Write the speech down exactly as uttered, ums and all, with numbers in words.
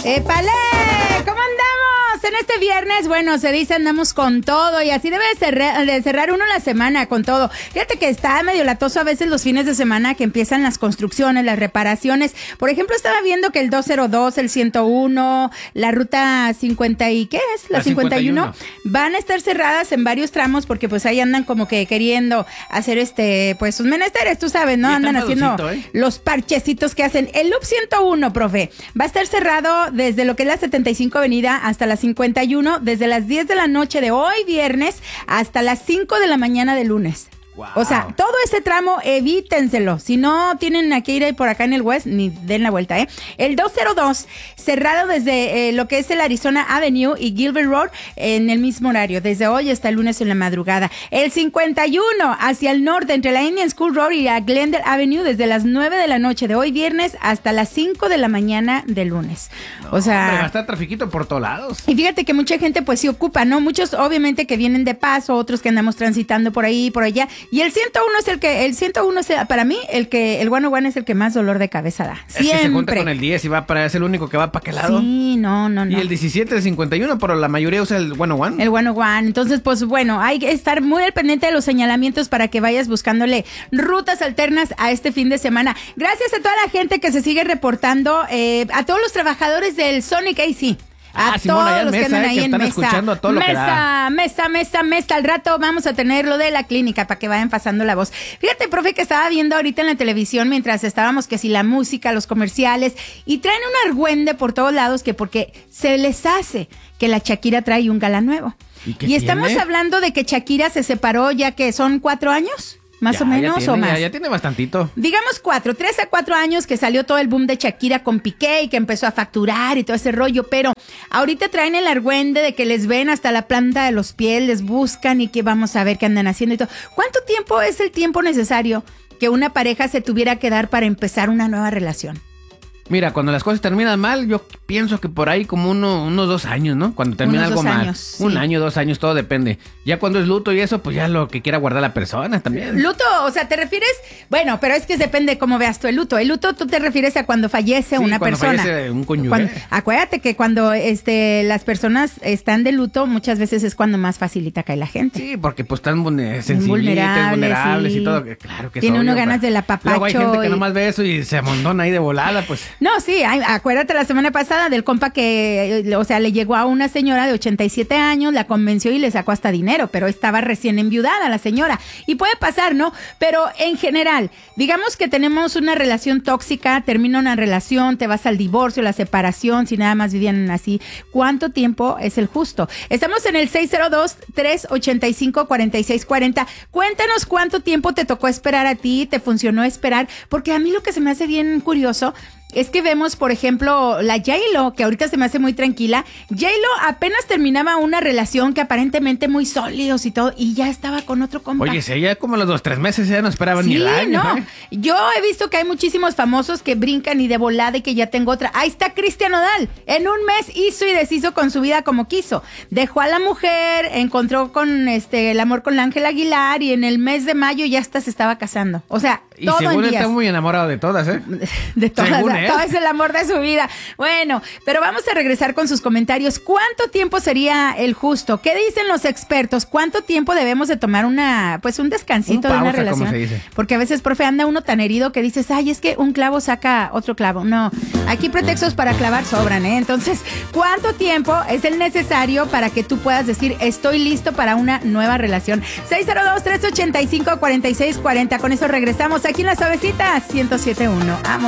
¡Épale! ¿Cómo andamos? En este viernes, bueno, se dice andamos con todo y así debe de cerrar, de cerrar uno la semana con todo. Fíjate que está medio latoso a veces los fines de semana que empiezan las construcciones, las reparaciones. Por ejemplo, estaba viendo que el doscientos dos, el ciento uno, la ruta cincuenta y ¿qué es? La, la cincuenta y uno, cincuenta y uno van a estar cerradas en varios tramos porque pues ahí andan como que queriendo hacer este, pues sus menesteres, tú sabes, ¿no? Andan haciendo ¿eh? los parchecitos que hacen. El Loop ciento uno, profe, va a estar cerrado desde lo que es la setenta y cinco avenida hasta la cincuenta y uno, desde las diez de la noche de hoy viernes hasta las cinco de la mañana de lunes. Wow. O sea, todo ese tramo evítenselo. Si no tienen que ir ahí por acá en el West, ni den la vuelta, ¿eh? El doscientos dos, cerrado desde eh, lo que es el Arizona Avenue y Gilbert Road en el mismo horario, desde hoy hasta el lunes en la madrugada. El cincuenta y uno, hacia el norte, entre la Indian School Road y la Glendale Avenue, desde las nueve de la noche de hoy viernes hasta las cinco de la mañana de lunes. No, o sea... Hombre, va a estar trafiquito por todos lados. Y fíjate que mucha gente pues sí ocupa, ¿no? Muchos obviamente que vienen de paso, otros que andamos transitando por ahí, por allá. Y el ciento uno es el que, el ciento uno es para mí, el que, el ciento uno es el que más dolor de cabeza da. Siempre. Es que se junta con el diez y va para, es el único que va para aquel lado. Sí, no, no, no. Y el diecisiete de cincuenta y uno, pero la mayoría usa el ciento uno. El ciento uno. Entonces, pues bueno, hay que estar muy al pendiente de los señalamientos para que vayas buscándole rutas alternas a este fin de semana. Gracias a toda la gente que se sigue reportando, eh, a todos los trabajadores del Sonic A C. A ah, Simona, todos los mesa, que andan eh, ahí que en están mesa. escuchando a todo lo mesa, que da. mesa, mesa, mesa. Al rato vamos a tener lo de la clínica para que vayan pasando la voz. Fíjate, profe, que estaba viendo ahorita en la televisión mientras estábamos que si la música, los comerciales, y traen un argüende por todos lados que porque se les hace que la Shakira trae un galán nuevo. Y, y estamos tiene? hablando de que Shakira se separó ya que son cuatro años. Más ya, o menos, tiene, o más. Ya, ya tiene bastantito. Digamos cuatro, tres a cuatro años que salió todo el boom de Shakira con Piqué y que empezó a facturar y todo ese rollo, pero ahorita traen el argüende de que les ven hasta la planta de los pies, les buscan y que vamos a ver qué andan haciendo y todo. ¿Cuánto tiempo es el tiempo necesario que una pareja se tuviera que dar para empezar una nueva relación? Mira, cuando las cosas terminan mal, yo pienso que por ahí como uno, unos dos años, ¿no? Cuando termina unos algo dos mal. Años, sí. Un año, dos años, todo depende. Ya cuando es luto y eso, pues ya lo que quiera guardar la persona también. Luto, o sea, ¿te refieres? Bueno, pero es que depende cómo veas tú el luto. El luto tú te refieres a cuando fallece sí, una cuando persona. Fallece un cónyuge. Cuando, acuérdate que cuando este las personas están de luto, muchas veces es cuando más facilita cae la gente. Sí, porque pues están sensibles, vulnerables, vulnerables sí. y todo. Claro que tiene es uno obvio, ganas del apapacho. Luego hay gente que y... nomás ve eso y se amondona ahí de volada, pues. No, sí, hay, acuérdate la semana pasada del compa que, o sea, le llegó a una señora de ochenta y siete años, la convenció y le sacó hasta dinero, pero estaba recién enviudada la señora. Y puede pasar, ¿no? Pero en general, digamos que tenemos una relación tóxica, termina una relación, te vas al divorcio, la separación, si nada más vivían así. ¿Cuánto tiempo es el justo? Estamos en el seis cero dos, tres ocho cinco, cuatro seis cuatro cero. Cuéntanos cuánto tiempo te tocó esperar a ti, te funcionó esperar, porque a mí lo que se me hace bien curioso es que vemos, por ejemplo, la J-Lo, que ahorita se me hace muy tranquila. J-Lo apenas terminaba una relación que aparentemente muy sólidos y todo, y ya estaba con otro compa. Oye, si ella como los dos, tres meses ya no esperaban sí, ni el año. no. ¿eh? Yo he visto que hay muchísimos famosos que brincan y de volada y que ya tengo otra. Ahí está Cristian Nodal. En un mes hizo y deshizo con su vida como quiso. Dejó a la mujer, encontró con este el amor con la Ángela Aguilar y en el mes de mayo ya hasta se estaba casando. O sea, y todo según en él días. está muy enamorado de todas, ¿eh? De todas, según él. todo es el amor de su vida. Bueno, pero vamos a regresar con sus comentarios. ¿Cuánto tiempo sería el justo? ¿Qué dicen los expertos? ¿Cuánto tiempo debemos de tomar una, pues un descansito un pausa, de una relación? Como se dice. Porque a veces, profe, anda uno tan herido que dices, ay, es que un clavo saca otro clavo. No, aquí pretextos para clavar sobran, ¿eh? Entonces, ¿cuánto tiempo es el necesario para que tú puedas decir, estoy listo para una nueva relación? seis cero dos, tres ocho cinco, cuatro seis cuatro cero. Con eso regresamos aquí en La Suavecita ciento siete punto uno. Amo.